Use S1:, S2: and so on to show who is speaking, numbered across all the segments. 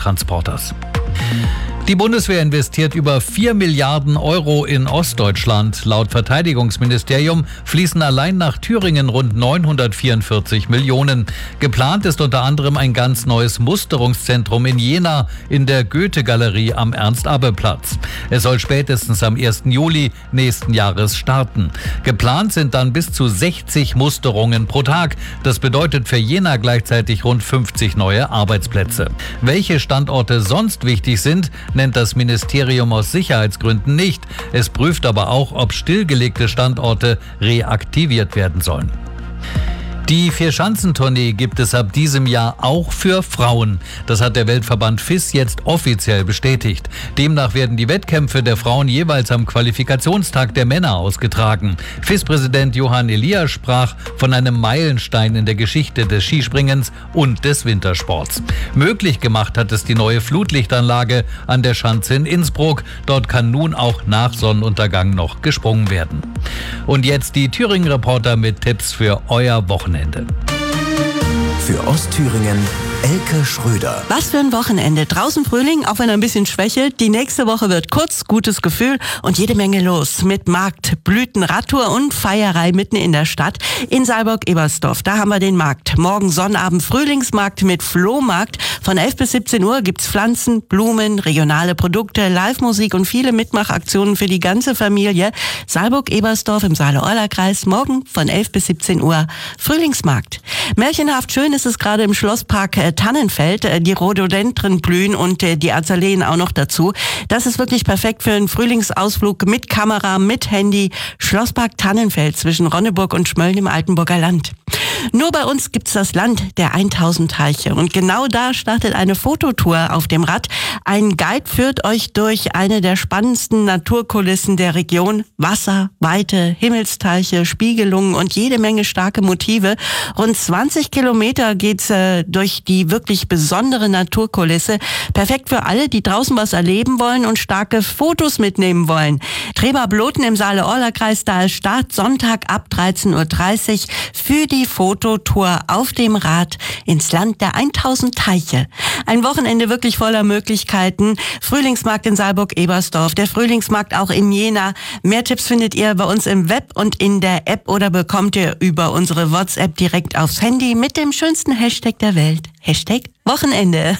S1: Gütertransporters. Die Bundeswehr investiert über 4 Milliarden Euro in Ostdeutschland. Laut Verteidigungsministerium fließen allein nach Thüringen rund 944 Millionen. Geplant ist unter anderem ein ganz neues Musterungszentrum in Jena in der Goethe-Galerie am Ernst-Abbe-Platz. Es soll spätestens am 1. Juli nächsten Jahres starten. Geplant sind dann bis zu 60 Musterungen pro Tag. Das bedeutet für Jena gleichzeitig rund 50 neue Arbeitsplätze. Welche Standorte sonst wichtig sind, nennt das Ministerium aus Sicherheitsgründen nicht. Es prüft aber auch, ob stillgelegte Standorte reaktiviert werden sollen. Die Vierschanzentournee gibt es ab diesem Jahr auch für Frauen. Das hat der Weltverband FIS jetzt offiziell bestätigt. Demnach werden die Wettkämpfe der Frauen jeweils am Qualifikationstag der Männer ausgetragen. FIS-Präsident Johann Elias sprach von einem Meilenstein in der Geschichte des Skispringens und des Wintersports. Möglich gemacht hat es die neue Flutlichtanlage an der Schanze in Innsbruck. Dort kann nun auch nach Sonnenuntergang noch gesprungen werden. Und jetzt die Thüringen-Reporter mit Tipps für euer Wochenende.
S2: Für Ostthüringen Elke Schröder.
S3: Was für ein Wochenende. Draußen Frühling, auch wenn er ein bisschen schwächelt. Die nächste Woche wird kurz, gutes Gefühl und jede Menge los. Mit Markt, Blüten, Radtour und Feierei mitten in der Stadt in Saalburg-Ebersdorf. Da haben wir den Markt. Morgen Sonnabend Frühlingsmarkt mit Flohmarkt. Von 11 bis 17 Uhr gibt's Pflanzen, Blumen, regionale Produkte, Live-Musik und viele Mitmachaktionen für die ganze Familie. Saalburg-Ebersdorf im Saale-Orla-Kreis. Morgen von 11 bis 17 Uhr Frühlingsmarkt. Märchenhaft schön ist es gerade im Schlosspark Tannenfeld, die Rhododendren blühen und die Azaleen auch noch dazu. Das ist wirklich perfekt für einen Frühlingsausflug mit Kamera, mit Handy. Schlosspark Tannenfeld zwischen Ronneburg und Schmölln im Altenburger Land. Nur bei uns gibt's das Land der 1000 Teiche und genau da startet eine Fototour auf dem Rad. Ein Guide führt euch durch eine der spannendsten Naturkulissen der Region. Wasser, Weite, Himmelsteiche, Spiegelungen und jede Menge starke Motive. Rund 20 Kilometer geht's durch die wirklich besondere Naturkulisse. Perfekt für alle, die draußen was erleben wollen und starke Fotos mitnehmen wollen. Treber-Bloten im Saale-Orla-Kreis, da ist Start Sonntag ab 13:30 Uhr für die Fototour auf dem Rad ins Land der 1000 Teiche. Ein Wochenende wirklich voller Möglichkeiten. Frühlingsmarkt in Saalburg-Ebersdorf, der Frühlingsmarkt auch in Jena. Mehr Tipps findet ihr bei uns im Web und in der App oder bekommt ihr über unsere WhatsApp direkt aufs Handy mit dem schönsten Hashtag der Welt. Hashtag Wochenende.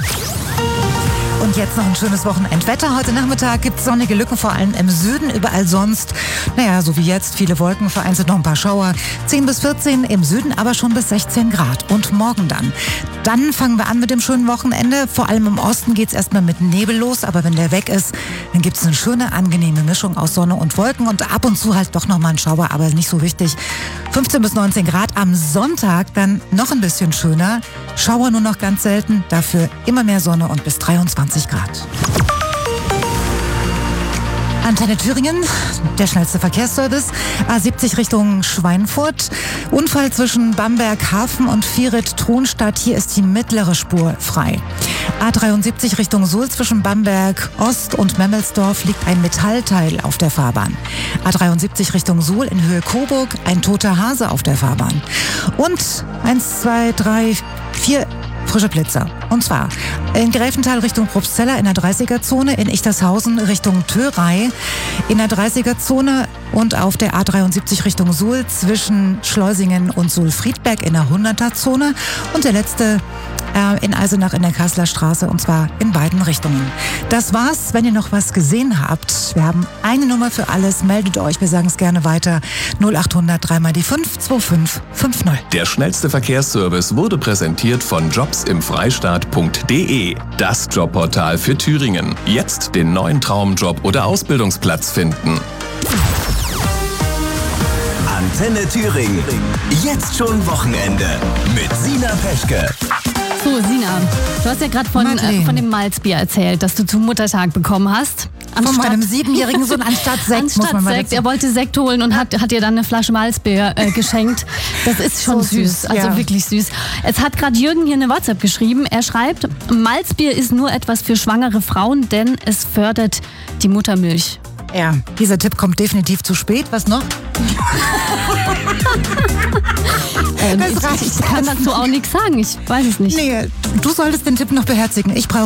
S4: Und jetzt noch ein schönes Wochenendwetter. Heute Nachmittag gibt es sonnige Lücken, vor allem im Süden, überall sonst. Naja, so wie jetzt, viele Wolken, vereinzelt noch ein paar Schauer. 10 bis 14 im Süden, aber schon bis 16 Grad. Und morgen dann. Dann fangen wir an mit dem schönen Wochenende. Vor allem im Osten geht es erstmal mit Nebel los, aber wenn der weg ist, dann gibt es eine schöne, angenehme Mischung aus Sonne und Wolken und ab und zu halt doch nochmal ein Schauer, aber nicht so wichtig. 15 bis 19 Grad. Am Sonntag dann noch ein bisschen schöner. Schauer nur noch ganz selten, dafür immer mehr Sonne und bis 23 Grad. Antenne Thüringen, der schnellste Verkehrsservice. A70 Richtung Schweinfurt. Unfall zwischen Bamberg Hafen und Vieret-Tronstadt. Hier ist die mittlere Spur frei. A73 Richtung Suhl zwischen Bamberg Ost und Memmelsdorf liegt ein Metallteil auf der Fahrbahn. A73 Richtung Suhl in Höhe Coburg ein toter Hase auf der Fahrbahn. Und 1, 2, 3, 4 frische Blitzer. Und zwar in Gräfenthal Richtung Probstzeller in der 30er-Zone, in Ichtershausen Richtung Thörei in der 30er-Zone und auf der A73 Richtung Suhl zwischen Schleusingen und Suhl-Friedberg in der 100er-Zone und der letzte in Eisenach in der Kasseler Straße und zwar in beiden Richtungen. Das war's. Wenn ihr noch was gesehen habt, wir haben eine Nummer für alles. Meldet euch, wir sagen es gerne weiter. 0800 3 mal die 5 2550.
S2: Der schnellste Verkehrsservice wurde präsentiert von jobsimfreistaat.de. Das Jobportal für Thüringen. Jetzt den neuen Traumjob oder Ausbildungsplatz finden.
S5: Antenne Thüringen. Jetzt schon Wochenende mit Sina Peschke.
S6: So, Sina, du hast ja gerade von dem Malzbier erzählt, das du zum Muttertag bekommen hast.
S4: Von meinem 7-jährigen Sohn anstatt Sekt, muss man mal
S6: Sekt. Er wollte Sekt holen und hat dir dann eine Flasche Malzbier geschenkt. Das ist schon so süß, also wirklich süß. Es hat gerade Jürgen hier eine WhatsApp geschrieben. Er schreibt, Malzbier ist nur etwas für schwangere Frauen, denn es fördert die Muttermilch.
S4: Ja, dieser Tipp kommt definitiv zu spät. Was noch?
S6: Ich kann dazu auch nichts sagen. Ich weiß es nicht.
S4: Nee, du solltest den Tipp noch beherzigen. Ich brauche